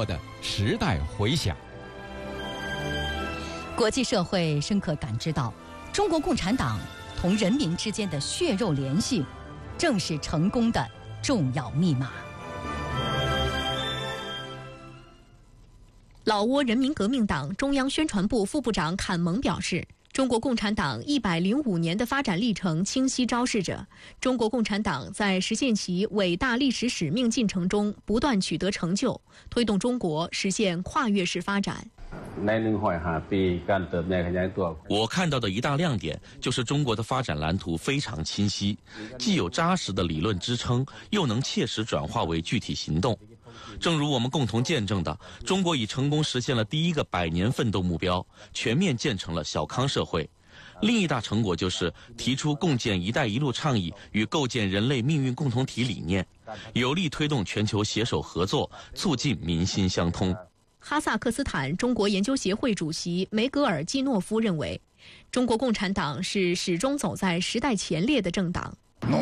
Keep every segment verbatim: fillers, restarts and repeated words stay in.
阔的时代回响。 国际社会深刻感知到，中国共产党同人民之间的血肉联系，正是成功的重要密码。 老挝人民革命党中央宣传部副部长坎蒙表示，中国共产党一百零五年的发展历程清晰昭示着中国共产党在实现其伟大历史使命进程中不断取得成就，推动中国实现跨越式发展。 我看到的一大亮点就是中国的发展蓝图非常清晰，既有扎实的理论支撑，又能切实转化为具体行动。正如我们共同见证的，中国已成功实现了第一个百年奋斗目标，全面建成了小康社会。另一大成果就是提出共建“一带一路”倡议与构建人类命运共同体理念，有力推动全球携手合作，促进民心相通。 哈萨克斯坦中国研究协会主席梅格尔季诺夫认为，中国共产党是始终走在时代前列的政党。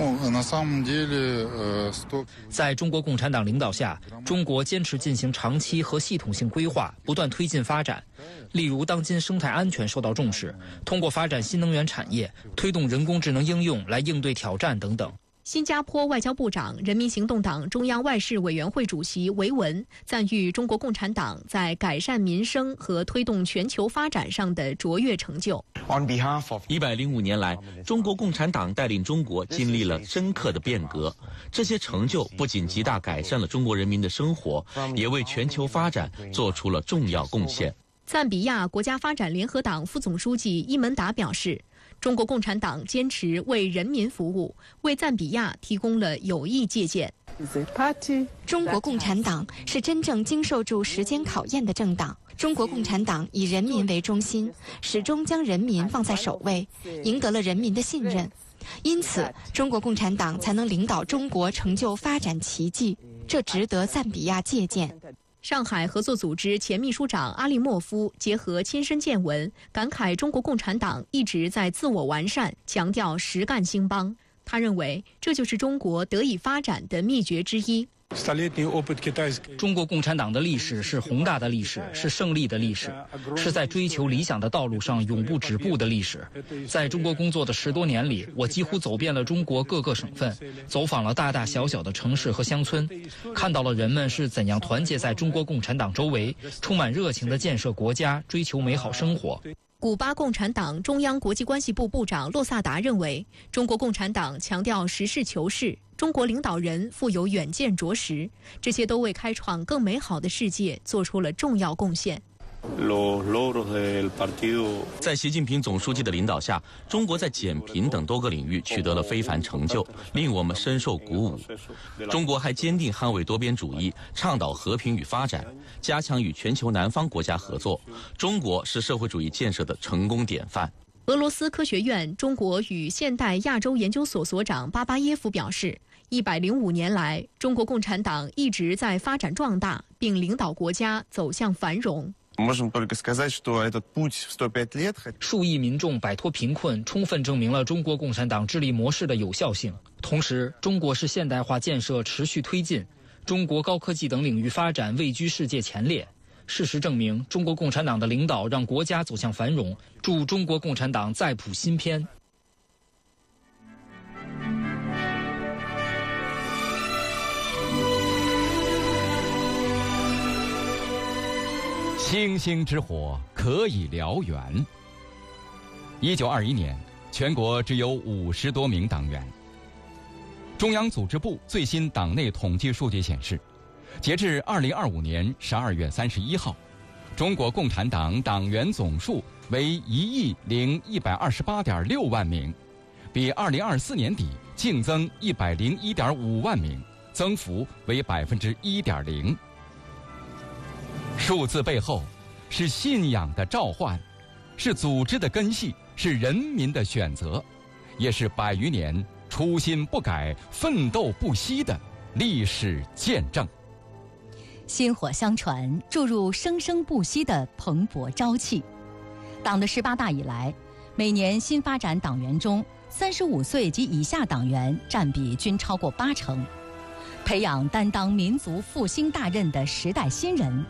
在中国共产党领导下，中国坚持进行长期和系统性规划，不断推进发展。例如，当今生态安全受到重视，通过发展新能源产业，推动人工智能应用来应对挑战等等。 新加坡外交部长、人民行动党中央外事委员会主席维文赞誉中国共产党在改善民生和推动全球发展上的卓越成就。 一百零五年来，中国共产党带领中国经历了深刻的变革，这些成就不仅极大改善了中国人民的生活，也为全球发展做出了重要贡献。 赞比亚国家发展联合党副总书记伊门达表示，中国共产党坚持为人民服务，为赞比亚提供了有益借鉴。 中国共产党是真正经受住时间考验的政党。中国共产党以人民为中心，始终将人民放在首位，赢得了人民的信任。因此，中国共产党才能领导中国成就发展奇迹，这值得赞比亚借鉴。 上海合作组织前秘书长阿利莫夫结合亲身见闻，感慨中国共产党一直在自我完善，强调实干兴邦。他认为，这就是中国得以发展的秘诀之一。 中国共产党的历史是宏大的历史，是胜利的历史，是在追求理想的道路上永不止步的历史。在中国工作的十多年里，我几乎走遍了中国各个省份，走访了大大小小的城市和乡村，看到了人们是怎样团结在中国共产党周围，充满热情地建设国家，追求美好生活。 古巴共产党中央国际关系部部长洛萨达认为，中国共产党强调实事求是，中国领导人富有远见卓识，这些都为开创更美好的世界做出了重要贡献。 在习近平总书记的领导下，中国在减贫等多个领域取得了非凡成就，令我们深受鼓舞。中国还坚定捍卫多边主义，倡导和平与发展，加强与全球南方国家合作。中国是社会主义建设的成功典范。 俄罗斯科学院中国与现代亚洲研究所所长巴巴耶夫表示，一百零五年来，中国共产党一直在发展壮大，并领导国家走向繁荣。 数亿民众摆脱贫困，充分证明了中国共产党治理模式的有效性。同时，中国式现代化建设持续推进，中国高科技等领域发展位居世界前列。事实证明，中国共产党的领导让国家走向繁荣，祝中国共产党再谱新篇。 星星之火可以燎原。一九二一年，全国只有五十多名党员。中央组织部最新党内统计数据显示，截至二零二五年十二月三十一号，中国共产党党员总数为一亿零一百二十八点六万名，比二零二四年底净增一百零一点五万名，增幅为百分之一点零。数字背后是信仰的召唤，是组织的根系，是人民的选择，也是百余年初心不改、奋斗不息的历史见证。 薪火相传，注入生生不息的蓬勃朝气。党的十八大以来，每年新发展党员中，三十五岁及以下党员占比均超过八成。培养担当民族复兴大任的时代新人，